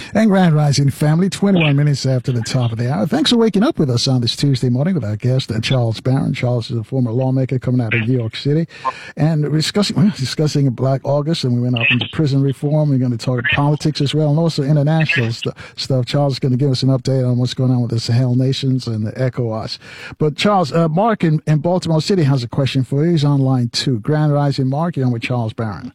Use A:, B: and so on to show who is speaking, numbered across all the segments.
A: And Grand Rising family, 21 minutes after the top of the hour. Thanks for waking up with us on this Tuesday morning with our guest, Charles Barron. Charles is a former lawmaker coming out of New York City. And we're discussing Black August, and we went off into prison reform. We're going to talk politics as well, and also international stuff. Charles is going to give us an update on what's going on with the Sahel nations and the ECOWAS. But Charles, Mark in Baltimore City has a question for you. He's on line 2. Grand Rising Mark, you're on with Charles Barron.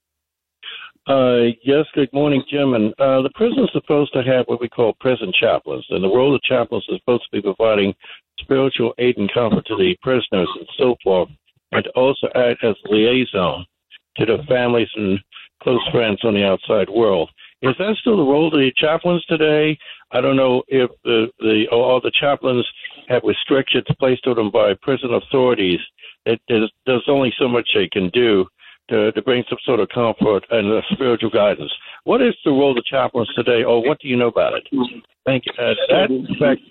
B: Yes, good morning, Jim. And the prison is supposed to have what we call prison chaplains, and the role of chaplains is supposed to be providing spiritual aid and comfort to the prisoners and so forth, and to also act as liaison to the families and close friends on the outside world. Is that still the role of the chaplains today? I don't know if all the chaplains have restrictions placed on them by prison authorities. There's only so much they can do to bring some sort of comfort and spiritual guidance. What is the role of the chaplains today, or what do you know about it? Thank you. That, in fact,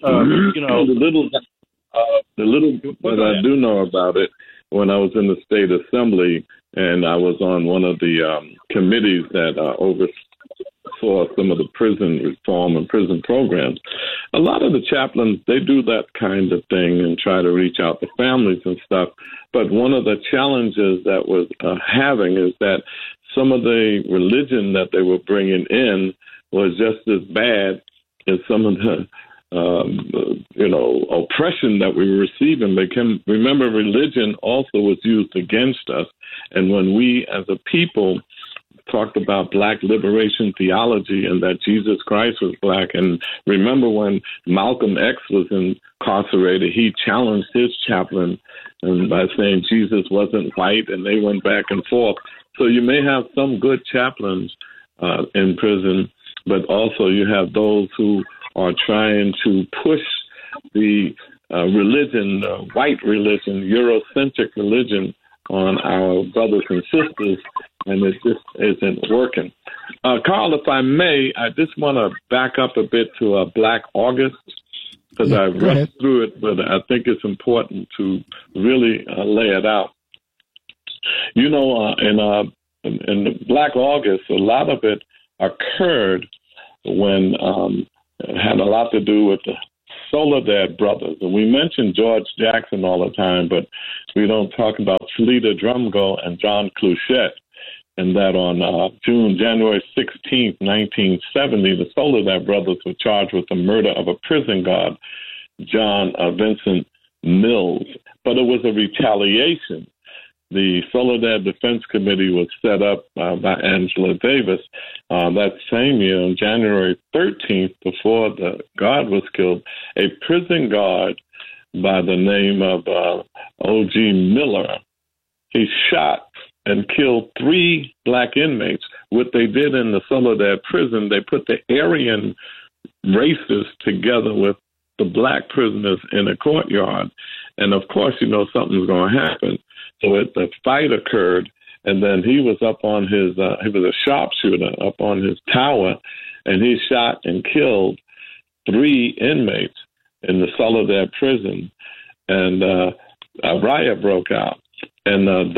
C: the little that I do know about it, when I was in the state assembly and I was on one of the committees that oversaw some of the prison reform and prison programs, a lot of the chaplains, they do that kind of thing and try to reach out to families and stuff. But one of the challenges that was having is that some of the religion that they were bringing in was just as bad as some of the oppression that we were receiving. Remember, religion also was used against us. And when we as a people talked about Black liberation theology and that Jesus Christ was Black, and remember when Malcolm X was incarcerated, he challenged his chaplain and by saying Jesus wasn't white, and they went back and forth. So you may have some good chaplains in prison, but also you have those who are trying to push the religion, white religion, Eurocentric religion on our brothers and sisters, and it just isn't working. Carl, if I may, I just want to back up a bit to Black August, because I rushed through it, but I think it's important to really lay it out. You know, in Black August, a lot of it occurred when it had a lot to do with the Soledad brothers. And we mention George Jackson all the time, but we don't talk about Felita Drumgo and John Cluchette. And that on January 16th, 1970, the Soledad brothers were charged with the murder of a prison guard, John Vincent Mills. But it was a retaliation. The Soledad Defense Committee was set up by Angela Davis that same year, on January 13th, before the guard was killed. A prison guard by the name of O.G. Miller, he shot and killed 3 Black inmates. What they did in the Soledad prison, they put the Aryan races together with the Black prisoners in a courtyard. And of course, you know, something's going to happen. So the fight occurred, and then he was up on his, he was a sharpshooter up on his tower, and he shot and killed 3 inmates in the Soledad prison. And a riot broke out. And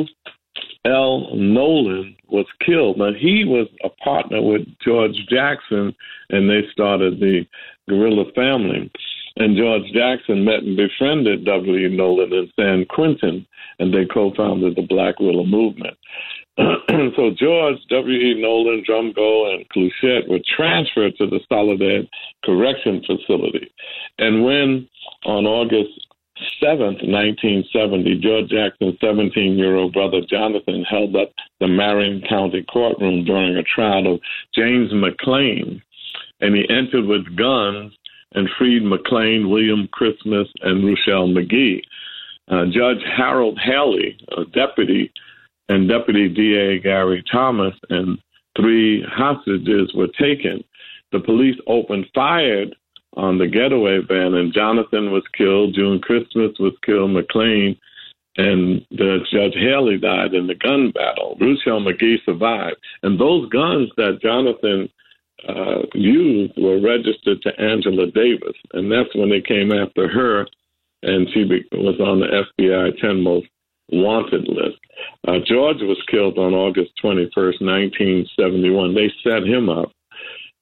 C: W.L. Nolan was killed. Now, he was a partner with George Jackson, and they started the guerrilla family. And George Jackson met and befriended W.E. Nolan in San Quentin, and they co-founded the Black Guerrilla Movement. So George, W.E. Nolan, Drumgo, and Cluchette were transferred to the Soledad Correction Facility. And when, on August 7th, 1970, George Jackson's 17-year-old brother Jonathan held up the Marion County courtroom during a trial of James McLean, and he entered with guns and freed McLean, William Christmas, and Ruchell McGee. Judge Harold Haley, a deputy, and Deputy D.A. Gary Thomas, and 3 hostages were taken. The police opened fire on the getaway van, and Jonathan was killed, June Christmas was killed, McLean, and Judge Haley died in the gun battle. Ruchell McGee survived. And those guns that Jonathan used were registered to Angela Davis, and that's when they came after her, and she was on the FBI 10 most wanted list. George was killed on August 21st, 1971. They set him up,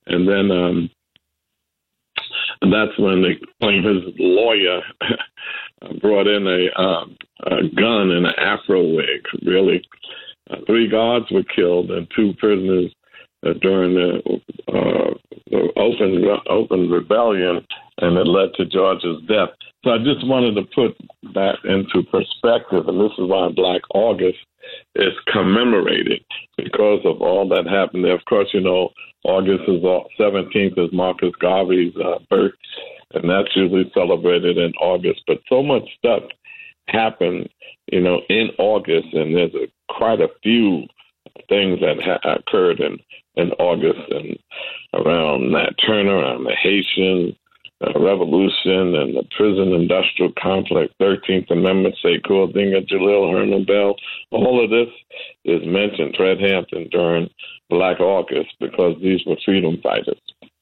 C: And then that's when they claim his lawyer brought in a gun and an afro wig. Really, 3 guards were killed and 2 prisoners during the open rebellion, and it led to George's death. So I just wanted to put that into perspective, and this is why Black August is commemorated, because of all that happened there. Of course, August is 17th is Marcus Garvey's birth, and that's usually celebrated in August. But so much stuff happened, in August, and there's quite a few things that occurred in August and around Nat Turner, around the Haitian Revolution and the prison industrial complex, 13th Amendment, Sekou Odinga, Jalil Herman Bell. All of this is mentioned, Fred Hampton, during Black August, because these were freedom fighters.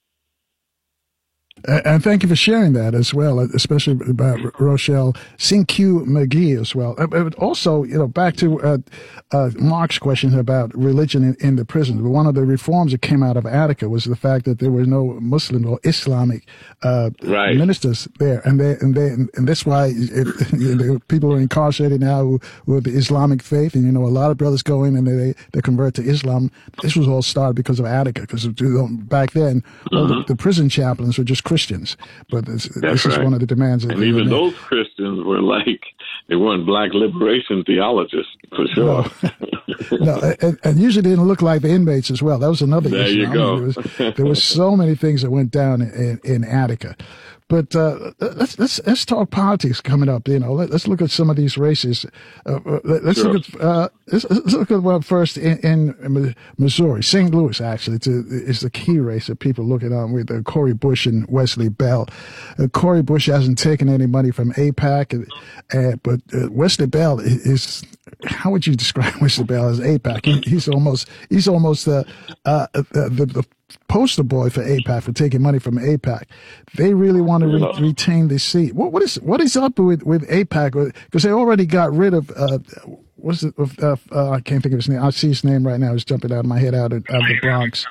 A: And thank you for sharing that as well, especially about Rochelle Cinque McGee as well. But also, back to Mark's question about religion in the prison. One of the reforms that came out of Attica was the fact that there were no Muslim or Islamic ministers there, and that's why people are incarcerated now with the Islamic faith. And a lot of brothers go in and they convert to Islam. This was all started because of Attica, because back then all the prison chaplains were just Christians, but this is one of the demands.
C: And even those Christians were they weren't Black liberation theologists, for sure.
A: No, and usually didn't look like the inmates as well. That was another issue.
C: There you go.
A: There was so many things that went down in Attica. But let's talk politics coming up. Let's look at some of these races. Let's look at one first in Missouri. St. Louis actually is the key race that people are looking on with Cori Bush and Wesley Bell. Cori Bush hasn't taken any money from AIPAC, but Wesley Bell is. How would you describe Wesley Bell as AIPAC? He's almost the poster boy for AIPAC, for taking money from AIPAC. They really want to retain the seat. What is up with AIPAC? Because they already got rid of I can't think of his name. I see his name right now. It's jumping out of my head out of the Bronx.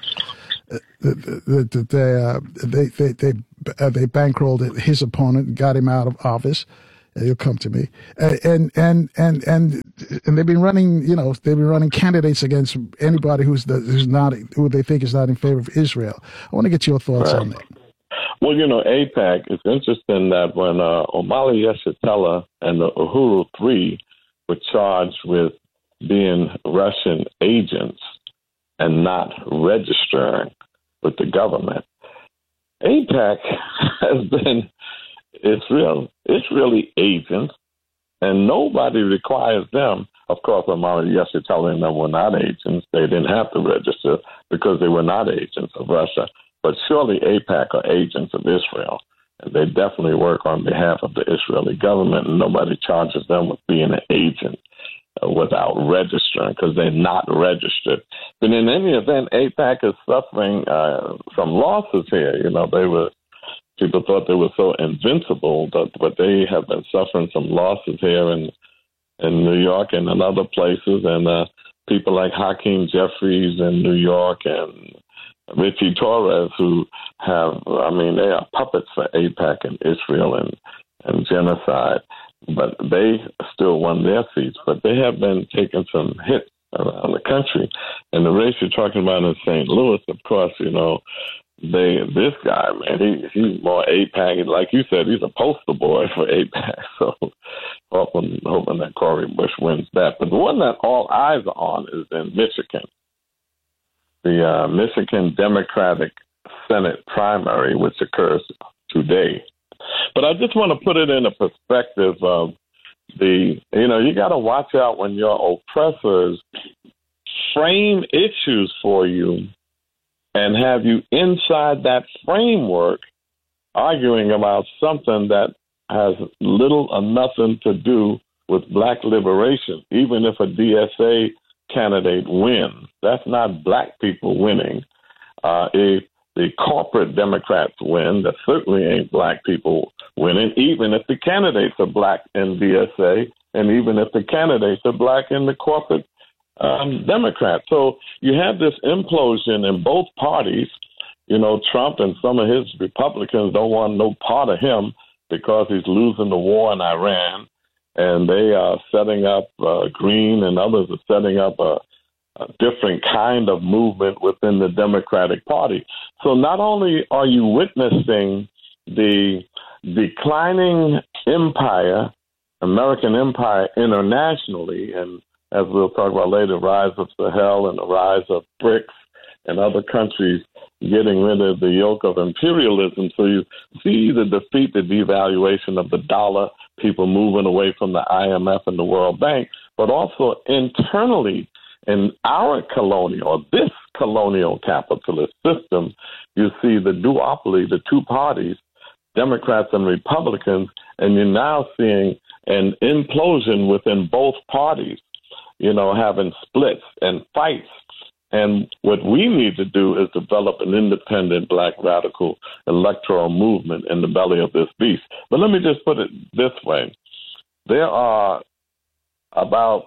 A: They bankrolled his opponent and got him out of office. He'll come to me, and they've been running candidates against anybody who they think is not in favor of Israel. I want to get your thoughts on that.
C: Well, AIPAC, it's interesting that when Omali Yeshitela and the Uhuru Three were charged with being Russian agents and not registering with the government, AIPAC has been. It's really agents, and nobody requires them. Of course, Omali Yeshitela and them were not agents. They didn't have to register because they were not agents of Russia. But surely AIPAC are agents of Israel, and they definitely work on behalf of the Israeli government, and nobody charges them with being an agent without registering because they're not registered. But in any event, AIPAC is suffering some losses here. People thought they were so invincible, but they have been suffering some losses here in New York and in other places. And people like Hakeem Jeffries in New York and Richie Torres, who they are puppets for AIPAC and Israel and genocide. But they still won their seats. But they have been taking some hits around the country. And the race you're talking about in St. Louis, of course, this guy, man, he's more AIPAC. Like you said, he's a poster boy for AIPAC. So hoping that Cori Bush wins that. But the one that all eyes are on is in Michigan. The Michigan Democratic Senate primary, which occurs today. But I just want to put it in a perspective of you got to watch out when your oppressors frame issues for you and have you inside that framework arguing about something that has little or nothing to do with Black liberation, even if a DSA candidate wins. That's not Black people winning. If the corporate Democrats win, that certainly ain't Black people winning, even if the candidates are Black in DSA and even if the candidates are Black in the corporate Democrats. So you have this implosion in both parties Trump and some of his Republicans don't want no part of him because he's losing the war in Iran. And they are setting up, Green and others are setting up a different kind of movement within the Democratic Party. So not only are you witnessing the declining empire, American empire internationally, and as we'll talk about later, rise of Sahel and the rise of BRICS and other countries getting rid of the yoke of imperialism. So you see the defeat, the devaluation of the dollar, people moving away from the IMF and the World Bank, but also internally in our this colonial capitalist system, you see the duopoly, the two parties, Democrats and Republicans, and you're now seeing an implosion within both parties, having splits and fights. And what we need to do is develop an independent black radical electoral movement in the belly of this beast. But let me just put it this way. There are about,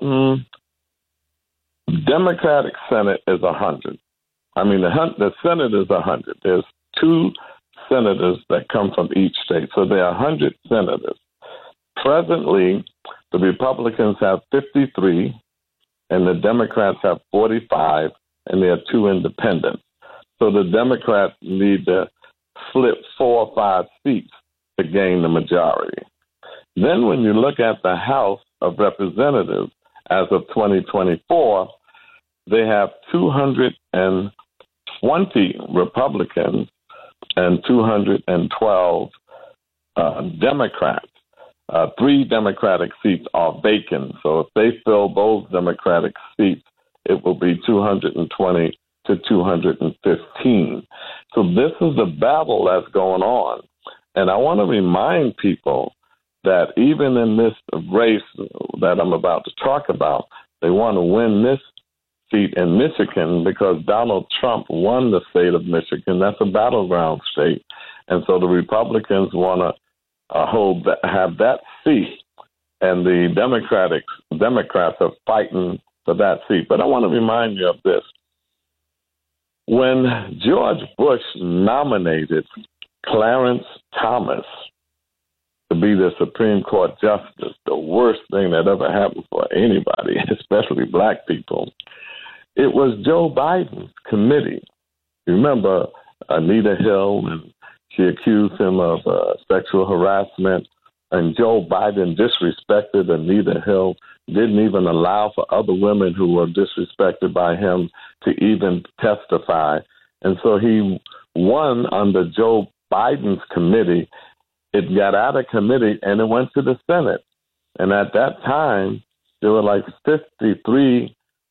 C: Democratic Senate is 100. The Senate is 100. There's 2 senators that come from each state. So there are 100 senators. Presently, the Republicans have 53 and the Democrats have 45, and there are 2 independents. So the Democrats need to flip 4 or 5 seats to gain the majority. Then when you look at the House of Representatives as of 2024, they have 220 Republicans and 212 Democrats. 3 Democratic seats are vacant. So if they fill those Democratic seats, it will be 220 to 215. So this is the battle that's going on. And I want to remind people that even in this race that I'm about to talk about, they want to win this seat in Michigan because Donald Trump won the state of Michigan. That's a battleground state. And so the Republicans want to have that seat, and the Democrats are fighting for that seat. But I want to remind you of this. When George Bush nominated Clarence Thomas to be the Supreme Court justice, the worst thing that ever happened for anybody, especially black people, it was Joe Biden's committee. Remember Anita Hill, and she accused him of sexual harassment, and Joe Biden disrespected Anita Hill, didn't even allow for other women who were disrespected by him to even testify. And so he won under Joe Biden's committee. It got out of committee and it went to the Senate. And at that time, there were like 57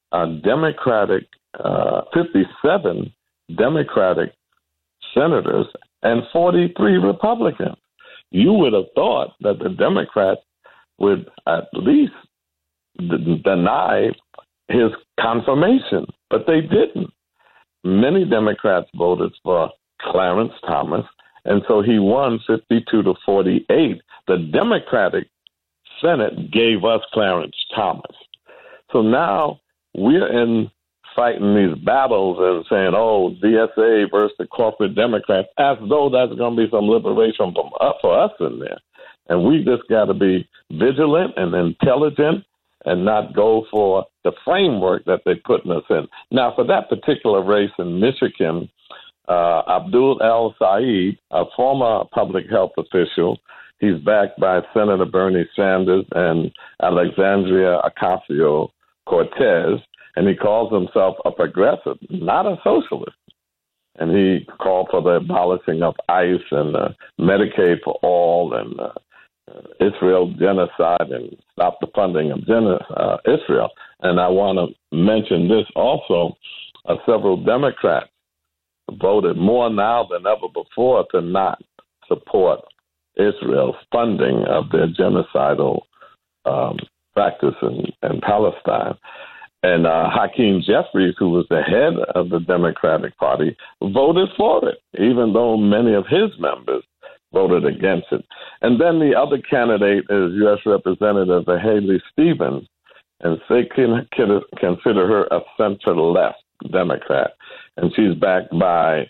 C: Democratic senators and 43 Republicans. You would have thought that the Democrats would at least deny his confirmation, but they didn't. Many Democrats voted for Clarence Thomas, and so he won 52 to 48. The Democratic Senate gave us Clarence Thomas. So now we're fighting these battles and saying, DSA versus the corporate Democrats, as though that's going to be some liberation for us in there. And we just got to be vigilant and intelligent and not go for the framework that they're putting us in. Now, for that particular race in Michigan, Abdul El-Sayed, a former public health official, he's backed by Senator Bernie Sanders and Alexandria Ocasio-Cortez, and he calls himself a progressive, not a socialist. And he called for the abolishing of ICE and Medicaid for all and Israel genocide and stop the funding of Israel. And I want to mention this also. Several Democrats voted more now than ever before to not support Israel's funding of their genocidal practice in Palestine. And Hakeem Jeffries, who was the head of the Democratic Party, voted for it, even though many of his members voted against it. And then the other candidate is U.S. Representative Haley Stevens, and they can consider her a center-left Democrat. And she's backed by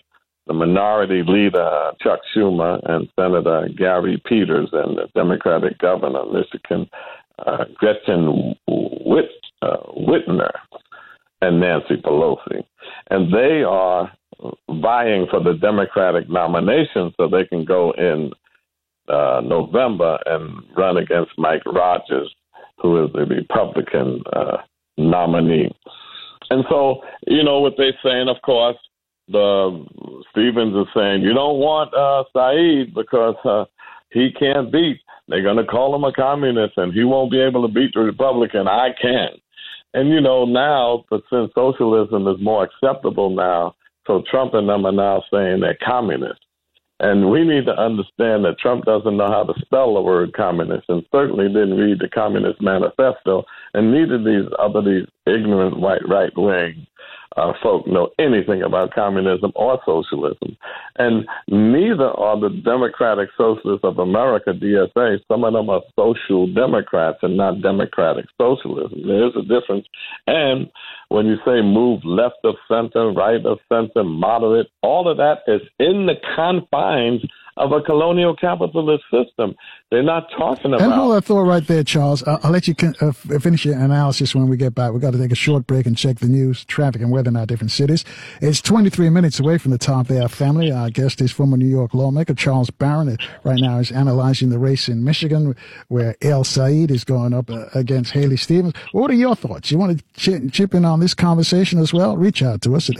C: the minority leader, Chuck Schumer, and Senator Gary Peters, and the Democratic governor of Michigan, Gretchen Whitmer, and Nancy Pelosi. And they are vying for the Democratic nomination so they can go in November and run against Mike Rogers, who is the Republican nominee. And so, you know what they're saying, of course, Stevens is saying, you don't want Saeed because he can't beat. They're going to call him a communist, and he won't be able to beat the Republican. I can. And, you know, now, but since socialism is more acceptable now, so Trump and them are now saying they're communists. And we need to understand that Trump doesn't know how to spell the word communist, and certainly didn't read the Communist Manifesto, and neither these ignorant white right-wing folk know anything about communism or socialism. And neither are the Democratic Socialists of America, DSA. Some of them are social democrats and not democratic socialism. There is a difference. And when you say move left of center, right of center, moderate, all of that is in the confines of a colonial capitalist system. They're not talking about...
A: And hold that thought right there, Charles. I'll let you finish your analysis when we get back. We've got to take a short break and check the news, traffic, and weather in our different cities. It's 23 minutes away from the top of the hour, family. Our guest is former New York lawmaker Charles Barron. Right now is analyzing the race in Michigan, where El Said is going up against Haley Stevens. What are your thoughts? You want to chip in on this conversation as well? Reach out to us at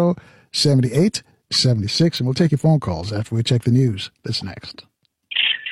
A: 800-450-7876, and we'll take your phone calls after we check the news. That's next.